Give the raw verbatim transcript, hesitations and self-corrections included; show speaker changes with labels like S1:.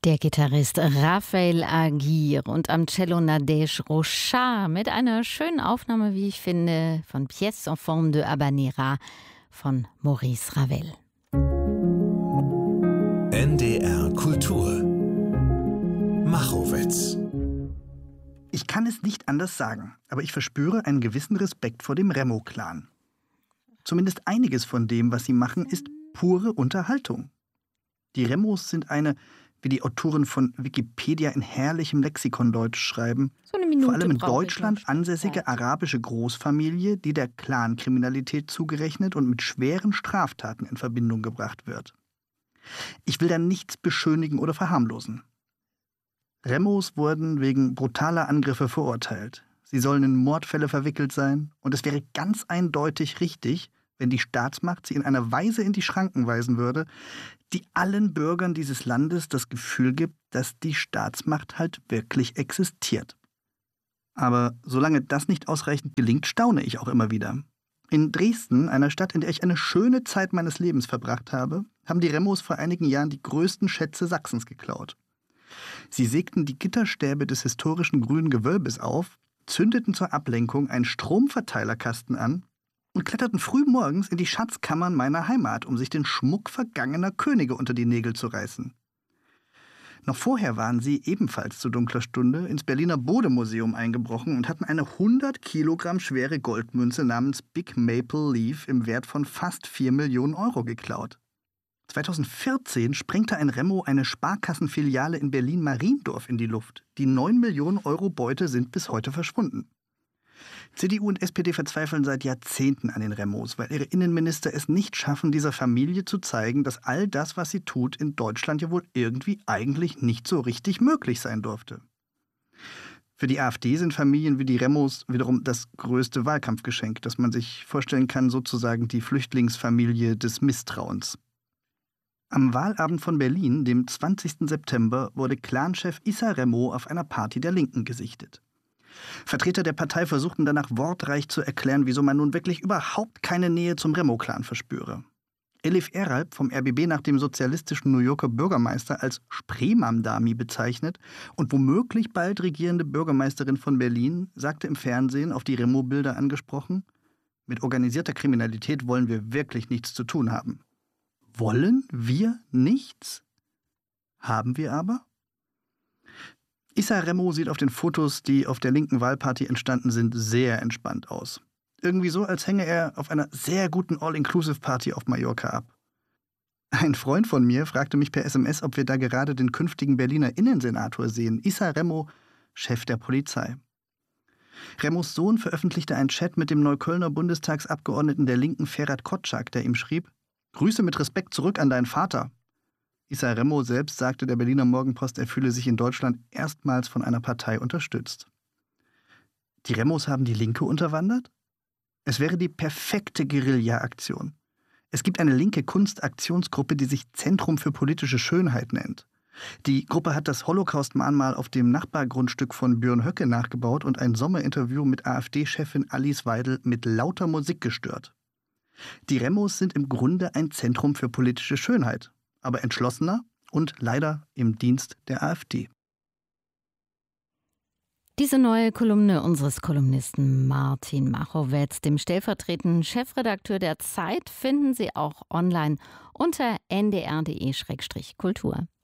S1: Der Gitarrist Raphael Aguirre und am Cello Nadège Rochard mit einer schönen Aufnahme, wie ich finde, von Pièces en forme de habanera von Maurice Ravel.
S2: N D R Kultur Machowitz.
S3: Ich kann es nicht anders sagen, aber ich verspüre einen gewissen Respekt vor dem Remo-Clan. Zumindest einiges von dem, was sie machen, ist pure Unterhaltung. Die Remos sind eine, wie die Autoren von Wikipedia in herrlichem Lexikondeutsch schreiben,
S1: So eine Minute
S3: vor allem in
S1: brauche ich
S3: Deutschland
S1: noch.
S3: ansässige arabische Großfamilie, die der Clankriminalität zugerechnet und mit schweren Straftaten in Verbindung gebracht wird. Ich will da nichts beschönigen oder verharmlosen. Remos wurden wegen brutaler Angriffe verurteilt. Sie sollen in Mordfälle verwickelt sein und es wäre ganz eindeutig richtig, wenn die Staatsmacht sie in einer Weise in die Schranken weisen würde, die allen Bürgern dieses Landes das Gefühl gibt, dass die Staatsmacht halt wirklich existiert. Aber solange das nicht ausreichend gelingt, staune ich auch immer wieder. In Dresden, einer Stadt, in der ich eine schöne Zeit meines Lebens verbracht habe, haben die Remos vor einigen Jahren die größten Schätze Sachsens geklaut. Sie sägten die Gitterstäbe des historischen grünen Gewölbes auf, zündeten zur Ablenkung einen Stromverteilerkasten an und kletterten früh morgens in die Schatzkammern meiner Heimat, um sich den Schmuck vergangener Könige unter die Nägel zu reißen. Noch vorher waren sie ebenfalls zu dunkler Stunde ins Berliner Bode-Museum eingebrochen und hatten eine hundert Kilogramm schwere Goldmünze namens Big Maple Leaf im Wert von fast vier Millionen Euro geklaut. zweitausendvierzehn sprengte ein Remo eine Sparkassenfiliale in Berlin-Mariendorf in die Luft. Die neun Millionen Euro Beute sind bis heute verschwunden. C D U und S P D verzweifeln seit Jahrzehnten an den Remos, weil ihre Innenminister es nicht schaffen, dieser Familie zu zeigen, dass all das, was sie tut, in Deutschland ja wohl irgendwie eigentlich nicht so richtig möglich sein durfte. Für die AfD sind Familien wie die Remos wiederum das größte Wahlkampfgeschenk, das man sich vorstellen kann, sozusagen die Flüchtlingsfamilie des Misstrauens. Am Wahlabend von Berlin, dem zwanzigsten September, wurde Clanchef Issa Remo auf einer Party der Linken gesichtet. Vertreter der Partei versuchten danach wortreich zu erklären, wieso man nun wirklich überhaupt keine Nähe zum Remo-Clan verspüre. Elif Eralp vom R B B nach dem sozialistischen New Yorker Bürgermeister als Spreemamdami bezeichnet und womöglich bald regierende Bürgermeisterin von Berlin, sagte im Fernsehen, auf die Remo-Bilder angesprochen, mit organisierter Kriminalität wollen wir wirklich nichts zu tun haben. Wollen wir nichts? Haben wir aber? Issa Remo sieht auf den Fotos, die auf der linken Wahlparty entstanden sind, sehr entspannt aus. Irgendwie so, als hänge er auf einer sehr guten All-Inclusive-Party auf Mallorca ab. Ein Freund von mir fragte mich per S M S, ob wir da gerade den künftigen Berliner Innensenator sehen, Issa Remo, Chef der Polizei. Remos Sohn veröffentlichte einen Chat mit dem Neuköllner Bundestagsabgeordneten der Linken Ferhat Kotschak, der ihm schrieb: Grüße mit Respekt zurück an deinen Vater. Issa Remo selbst sagte der Berliner Morgenpost, er fühle sich in Deutschland erstmals von einer Partei unterstützt. Die Remos haben die Linke unterwandert? Es wäre die perfekte Guerilla-Aktion. Es gibt eine linke Kunstaktionsgruppe, die sich Zentrum für politische Schönheit nennt. Die Gruppe hat das Holocaust-Mahnmal auf dem Nachbargrundstück von Björn Höcke nachgebaut und ein Sommerinterview mit AfD-Chefin Alice Weidel mit lauter Musik gestört. Die Remos sind im Grunde ein Zentrum für politische Schönheit, aber entschlossener und leider im Dienst der AfD.
S1: Diese neue Kolumne unseres Kolumnisten Martin Machowitz, dem stellvertretenden Chefredakteur der Zeit, finden Sie auch online unter n d r punkt d e slash kultur.